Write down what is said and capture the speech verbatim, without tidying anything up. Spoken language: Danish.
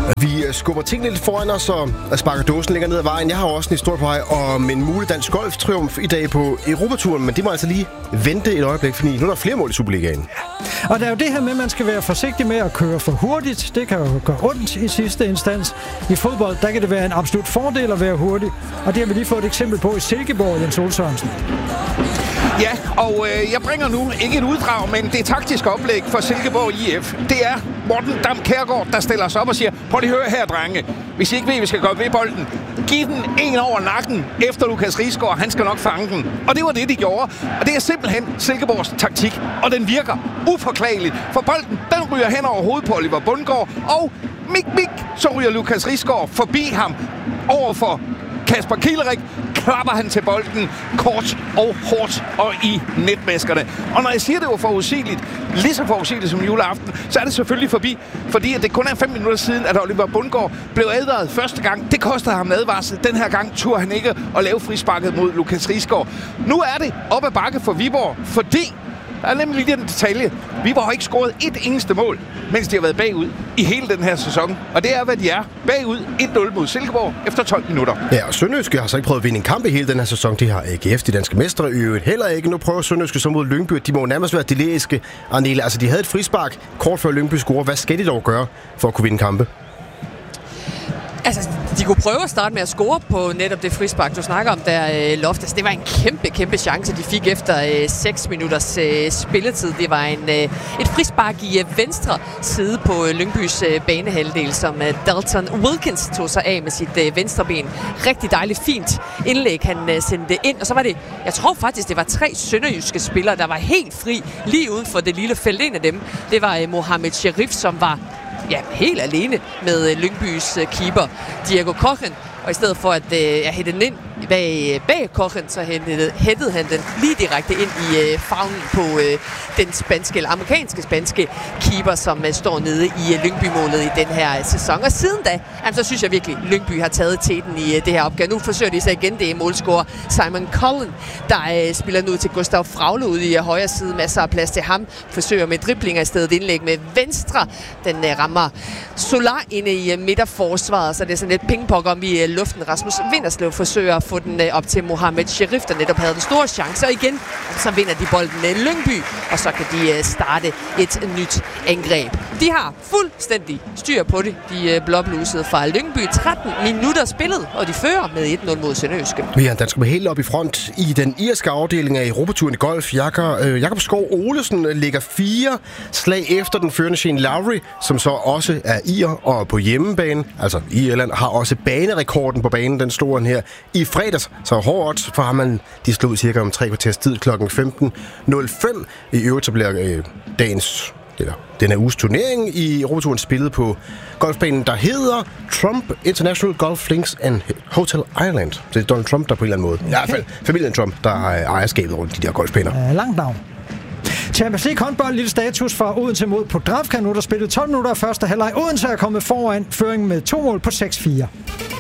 Vi skubber tingene lidt foran os og sparker dåsen længere ned ad vejen. Jeg har også en historie på vej om en mulig dansk golftriumf i dag på Europaturen, men det må altså lige vente et øjeblik, fordi nu er der flere mål i Superligaen. Og der er jo det her med, at man skal være forsigtig med at køre for hurtigt. Det kan jo gøre ondt i sidste instans. I fodbold, der kan det være en absolut fordel at være hurtig. Og det har vi lige fået et eksempel på i Silkeborg, Jens Ole Sørensen. Ja, og øh, jeg bringer nu ikke et uddrag, men det taktiske oplæg for Silkeborg I F. Det er Morten Dam Kjærgaard, der stiller sig op og siger, prøv lige høre her, drenge. Hvis I ikke ved, at vi skal gøre ved bolden, giv den en over nakken efter Lukas Risgaard. Han skal nok fange den. Og det var det, de gjorde. Og det er simpelthen Silkeborgs taktik. Og den virker uforklageligt. For bolden, den ryger hen over hovedet på Oliver Bundgaard. Og mik, mik, så ryger Lukas Risgaard forbi ham over for Kasper Kielrik, klapper han til bolden kort og hårdt og i netmaskerne. Og når jeg siger, det var forudsigeligt, lige så forudsigeligt som juleaften, så er det selvfølgelig forbi, fordi at det kun er fem minutter siden, at Oliver Bundgaard blev advaret første gang. Det kostede ham advarsel. Den her gang turde han ikke at lave frisparket mod Lukas Risgaard. Nu er det op ad bakke for Viborg, fordi der er nemlig lige den detalje. Viborg har ikke scoret et eneste mål, mens de har været bagud i hele den her sæson. Og det er, hvad de er. Bagud et nul mod Silkeborg efter tolv minutter. Ja, og Sønderjyske har så ikke prøvet at vinde en kamp i hele den her sæson. De har A G F, de danske mestre, i øvrigt heller ikke. Nu prøver Sønderjyske så mod Lyngby. De må nærmest være delæiske. Arnele, altså de havde et frispark kort før Lyngby scorer. Hvad skal de dog gøre for at kunne vinde kampe? Altså, de kunne prøve at starte med at score på netop det frispark, du snakker om der, øh, Loftus. Det var en kæmpe, kæmpe chance, de fik efter øh, seks minutters øh, spilletid. Det var en, øh, et frispark i øh, venstre side på øh, Lyngbys øh, banehalvdel, som øh, Dalton Wilkins tog sig af med sit øh, venstre ben. Rigtig dejligt, fint indlæg, han øh, sendte ind. Og så var det, jeg tror faktisk, det var tre sønderjyske spillere, der var helt fri lige uden for det lille felt. En af dem, det var øh, Mohamed Sherif, som var ja, helt alene med øh, Lyngbys øh, keeper, Diego Kochen. Og i stedet for at øh, jeg hætte den ind bag, bag Kochen, så hættede, hættede han den lige direkte ind i øh, favnen på øh, den spanske, eller amerikanske spanske keeper, som øh, står nede i øh, Lyngby-målet i den her sæson. Og siden da, jamen, så synes jeg virkelig, Lyngby har taget teten i øh, det her opgave. Nu forsøger de så igen, det er målscorer Simon Cullen, der øh, spiller nu til Gustav Fragle ude i øh, højre side. Masser af plads til ham. Forsøger med driblinger i stedet indlæg med venstre. Den øh, rammer Solar inde i øh, midterforsvaret, så det er sådan lidt pingpong om i øh, luften. Rasmus Vinderslev forsøger at få den øh, op til Mohamed Sherif, der netop havde den store chance. Og igen, så vinder de bolden øh, Lyngby, og så kan de øh, starte et nyt angreb. De har fuldstændig styr på det, de øh, blåblusede fra Lyngby. tretten minutter spillet, og de fører med et nul mod Sønderjyske. Vi har en dansker med helt op i front i den irske afdeling af Europaturen i golf. Jakob, øh, Jakob Skov Olesen ligger fire slag efter den førende Shane Lowry, som så også er ir og på hjemmebane, altså i Irland, har også banerekorden på banen. Den slog han her i fredags, så hårdt for ham. De slog cirka om tre kvarters tid klokken femten nul fem. I øvrigt så bliver øh, dagens, eller den her uges turnering i Europaturen spillet på golfbanen, der hedder Trump International Golf Links and Hotel Ireland. Det er Donald Trump, der på en eller anden måde, okay. I hvert fald familien Trump, der har ejerskabet rundt de der golfbaner. Uh, langt navn. Champions League håndbold, lille status fra Odense mod Podravka. Nu der spillet tolv minutter af første halvleg. Odense er kommet foran føringen med to mål på seks fire.